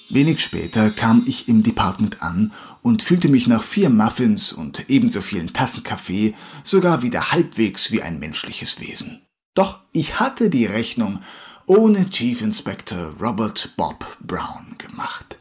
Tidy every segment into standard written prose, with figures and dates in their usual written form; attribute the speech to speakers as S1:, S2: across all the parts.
S1: Wenig später kam ich im Department an und fühlte mich nach 4 Muffins und ebenso vielen Tassen Kaffee sogar wieder halbwegs wie ein menschliches Wesen. Doch ich hatte die Rechnung ohne Chief Inspector Robert Bob Brown gemacht.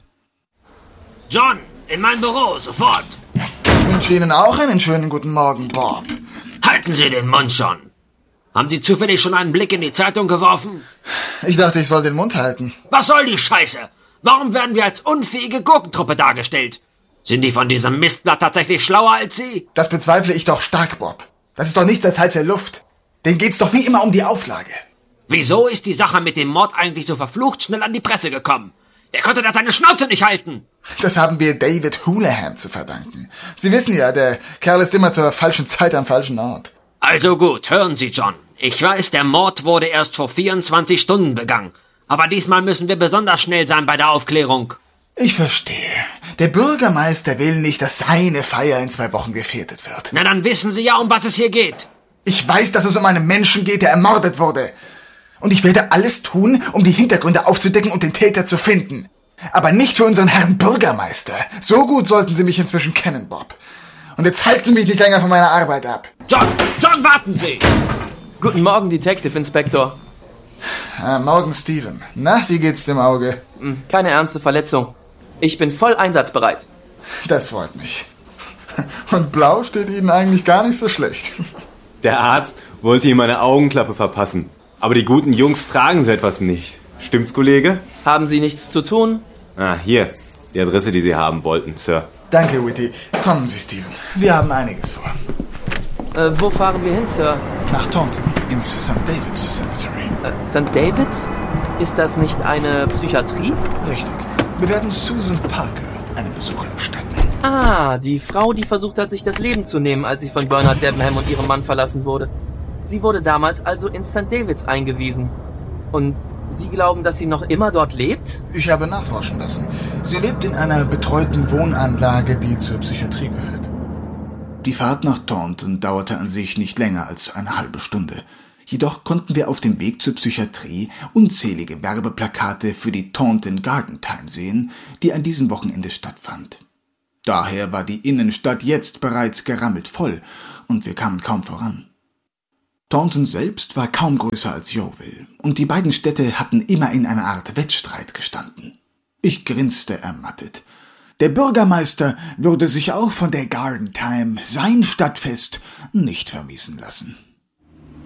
S2: John, in mein Büro, sofort!
S3: Ich wünsche Ihnen auch einen schönen guten Morgen, Bob.
S2: Halten Sie den Mund schon! Haben Sie zufällig schon einen Blick in die Zeitung geworfen?
S3: Ich dachte, ich soll den Mund halten.
S2: Was soll die Scheiße? Warum werden wir als unfähige Gurkentruppe dargestellt? Sind die von diesem Mistblatt tatsächlich schlauer als Sie?
S3: Das bezweifle ich doch stark, Bob. Das ist doch nichts als heiße Luft. Denen geht's doch wie immer um die Auflage.
S2: Wieso ist die Sache mit dem Mord eigentlich so verflucht schnell an die Presse gekommen? Wer konnte da seine Schnauze nicht halten?
S3: Das haben wir David Houlihan zu verdanken. Sie wissen ja, der Kerl ist immer zur falschen Zeit am falschen Ort.
S2: Also gut, hören Sie, John. Ich weiß, der Mord wurde erst vor 24 Stunden begangen. Aber diesmal müssen wir besonders schnell sein bei der Aufklärung.
S3: Ich verstehe. Der Bürgermeister will nicht, dass seine Feier in 2 Wochen gefährdet wird.
S2: Na, dann wissen Sie ja, um was es hier geht.
S3: Ich weiß, dass es um einen Menschen geht, der ermordet wurde. Und ich werde alles tun, um die Hintergründe aufzudecken und den Täter zu finden. Aber nicht für unseren Herrn Bürgermeister. So gut sollten Sie mich inzwischen kennen, Bob. Und jetzt halten Sie mich nicht länger von meiner Arbeit ab.
S2: John, warten Sie!
S4: Guten Morgen, Detective Inspector.
S3: Morgen, Steven. Na, wie geht's dem Auge?
S4: Keine ernste Verletzung. Ich bin voll einsatzbereit.
S3: Das freut mich. Und blau steht Ihnen eigentlich gar nicht so schlecht.
S5: Der Arzt wollte ihm eine Augenklappe verpassen. Aber die guten Jungs tragen so etwas nicht. Stimmt's, Kollege?
S4: Haben Sie nichts zu tun?
S5: Hier. Die Adresse, die Sie haben wollten, Sir.
S3: Danke, Whitty. Kommen Sie, Steven. Wir haben einiges vor.
S4: Wo fahren wir hin, Sir?
S3: Nach Taunton, ins St. David's Cemetery.
S4: St. David's? Ist das nicht eine Psychiatrie?
S3: Richtig. Wir werden Susan Parker einen Besuch abstatten.
S4: Ah, die Frau, die versucht hat, sich das Leben zu nehmen, als sie von Bernard Debenham und ihrem Mann verlassen wurde. Sie wurde damals also in St. David's eingewiesen. Und Sie glauben, dass sie noch immer dort lebt?
S3: Ich habe nachforschen lassen. Sie lebt in einer betreuten Wohnanlage, die zur Psychiatrie gehört.
S1: Die Fahrt nach Taunton dauerte an sich nicht länger als eine halbe Stunde. Jedoch konnten wir auf dem Weg zur Psychiatrie unzählige Werbeplakate für die Taunton Garden Time sehen, die an diesem Wochenende stattfand. Daher war die Innenstadt jetzt bereits gerammelt voll und wir kamen kaum voran. Taunton selbst war kaum größer als Yeovil und die beiden Städte hatten immer in einer Art Wettstreit gestanden. Ich grinste ermattet. Der Bürgermeister würde sich auch von der Garden Time, sein Stadtfest, nicht vermiesen lassen.